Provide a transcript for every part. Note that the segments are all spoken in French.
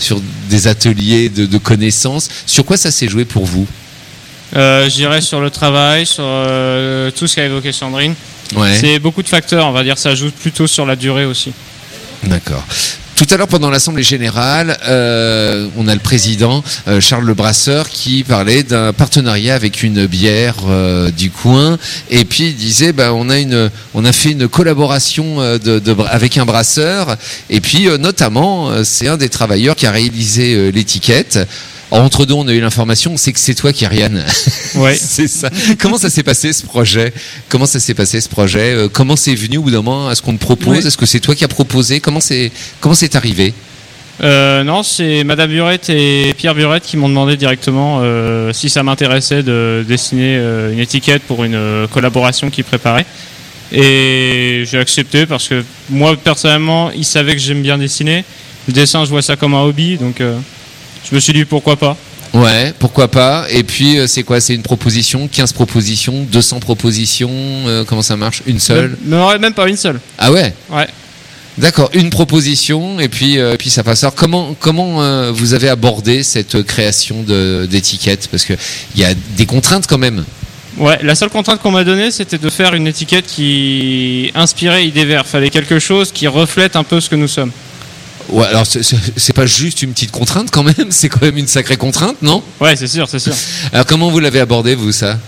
sur des ateliers de connaissances. Sur quoi ça s'est joué pour vous? Je dirais sur le travail, sur tout ce qu'a évoqué Sandrine. Ouais. C'est beaucoup de facteurs, on va dire, ça joue plutôt sur la durée aussi. D'accord. Tout à l'heure, pendant l'Assemblée Générale, on a le président, Charles Le Brasseur, qui parlait d'un partenariat avec une bière du coin. Et puis, il disait, on a fait une collaboration avec un brasseur. Et puis, notamment, c'est un des travailleurs qui a réalisé l'étiquette. Entre deux, on a eu l'information, on sait que c'est toi, Kyrian. Ouais. C'est ça. Comment ça s'est passé ce projet? Comment c'est venu au bout d'un moment? Est-ce qu'on te propose? Ouais. Est-ce que c'est toi qui as proposé? Comment c'est arrivé? Non, c'est Madame Burette et Pierre Burette qui m'ont demandé directement si ça m'intéressait de dessiner une étiquette pour une collaboration qu'ils préparaient. Et j'ai accepté parce que moi, personnellement, ils savaient que j'aime bien dessiner. Le dessin, je vois ça comme un hobby, donc je me suis dit pourquoi pas. Ouais, pourquoi pas. Et puis, c'est quoi? C'est une proposition, 15 propositions, 200 propositions, comment ça marche? Une seule? Non, même pas une seule. Ah ouais? Ouais. D'accord, une proposition, et puis ça passe. Alors, comment vous avez abordé cette création d'étiquette? Parce qu'il y a des contraintes quand même. Ouais, la seule contrainte qu'on m'a donnée, c'était de faire une étiquette qui inspirait Idévert. Fallait quelque chose qui reflète un peu ce que nous sommes. Ouais, alors c'est pas juste une petite contrainte quand même, c'est quand même une sacrée contrainte, non? Ouais, c'est sûr. Alors comment vous l'avez abordé, vous, ça?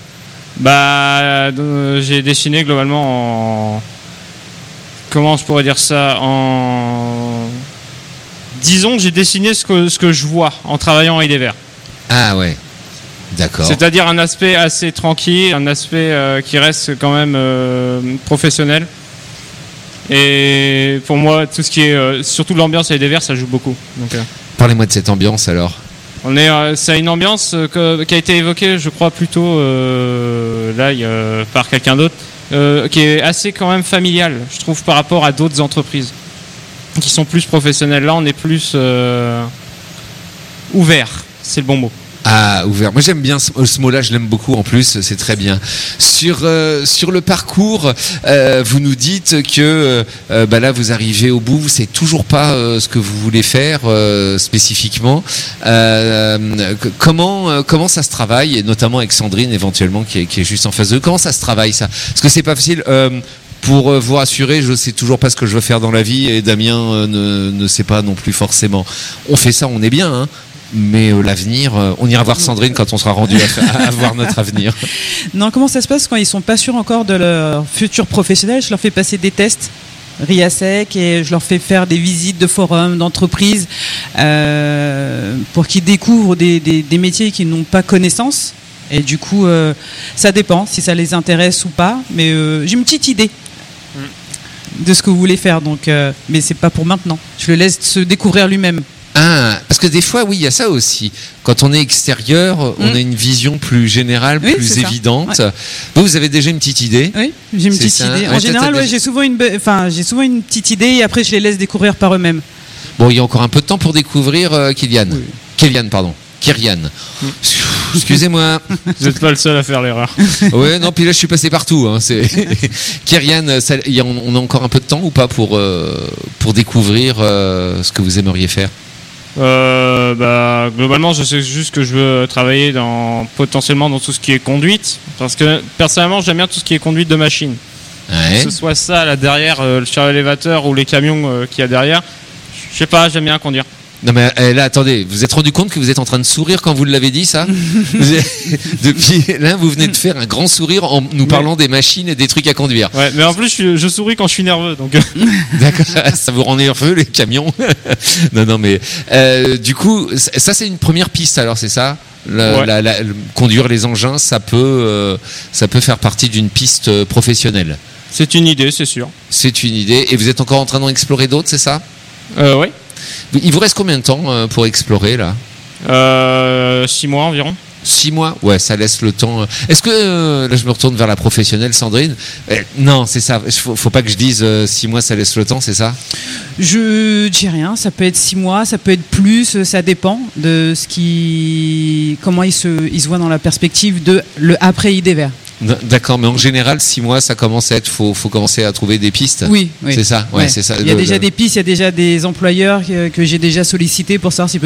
J'ai dessiné globalement en... Comment je pourrais dire ça? Disons que j'ai dessiné ce que je vois en travaillant à Idévert. Ah ouais, d'accord. C'est-à-dire un aspect assez tranquille, un aspect qui reste quand même professionnel. Et pour moi, tout ce qui est surtout l'ambiance à Idévert, ça joue beaucoup. Donc, parlez-moi de cette ambiance alors. C'est une ambiance qui a été évoquée, je crois, plutôt par quelqu'un d'autre, qui est assez quand même familiale, je trouve, par rapport à d'autres entreprises qui sont plus professionnelles. Là, on est plus ouvert, c'est le bon mot. Ah, ouvert. Moi, j'aime bien ce mot-là, je l'aime beaucoup en plus, c'est très bien. Sur le parcours, vous nous dites que là, vous arrivez au bout, c'est toujours pas ce que vous voulez faire spécifiquement. Comment ça se travaille, et notamment avec Sandrine, éventuellement, qui est juste en face d'eux. Comment ça se travaille, ça? Parce que c'est pas facile. Pour vous rassurer, je sais toujours pas ce que je veux faire dans la vie, et Damien ne sait pas non plus forcément. On fait ça, on est bien, hein. Mais l'avenir, on ira voir Sandrine quand on sera rendu à voir notre avenir. Non, comment ça se passe quand ils sont pas sûrs encore de leur futur professionnel? Je leur fais passer des tests RIASEC et je leur fais faire des visites de forums, d'entreprises pour qu'ils découvrent des métiers qu'ils n'ont pas connaissance. Et du coup, ça dépend si ça les intéresse ou pas. Mais j'ai une petite idée de ce que vous voulez faire, donc, mais c'est pas pour maintenant. Je le laisse se découvrir lui-même. Ah, parce que des fois, oui, il y a ça aussi. Quand on est extérieur, on a une vision plus générale, plus évidente. Ouais. Vous avez déjà une petite idée? Oui, j'ai une petite idée. En général, j'ai souvent une petite idée et après je les laisse découvrir par eux-mêmes. Bon, il y a encore un peu de temps pour découvrir Kylian. Oui. Kyrian. Excusez-moi. Vous n'êtes pas le seul à faire l'erreur. Ouais, non, puis là je suis passé partout. Hein. Kyrian, on a encore un peu de temps ou pas pour découvrir ce que vous aimeriez faire? Globalement, je sais juste que je veux travailler potentiellement dans tout ce qui est conduite, parce que personnellement, j'aime bien tout ce qui est conduite de machine. Ouais. Que ce soit ça là derrière, le char élévateur ou les camions qu'il y a derrière. Je sais pas, j'aime bien conduire. Non mais là, attendez, vous êtes rendu compte que vous êtes en train de sourire quand vous l'avez dit, ça? Depuis là, vous venez de faire un grand sourire en nous parlant des machines et des trucs à conduire. Ouais, mais en plus, je souris quand je suis nerveux, donc. D'accord, ça vous rend nerveux, les camions? Non, mais du coup, ça c'est une première piste, alors c'est ça? Conduire les engins, ça peut faire partie d'une piste professionnelle. C'est une idée, c'est sûr. C'est une idée, et vous êtes encore en train d'en explorer d'autres, c'est ça? Oui. Il vous reste combien de temps pour explorer là? 6 mois environ. 6 mois? Ouais, ça laisse le temps. Est-ce que, là je me retourne vers la professionnelle Sandrine, non, c'est ça, faut pas que je dise 6 mois ça laisse le temps, c'est ça? Je dis rien, ça peut être 6 mois, ça peut être plus, ça dépend de comment ils se voient dans la perspective de le après Idévert. D'accord, mais en général, 6 mois, ça commence à être, faut commencer à trouver des pistes. Oui. C'est ça, ouais. C'est ça. Il y a déjà des pistes, il y a déjà des employeurs que j'ai déjà sollicités pour savoir s'ils peuvent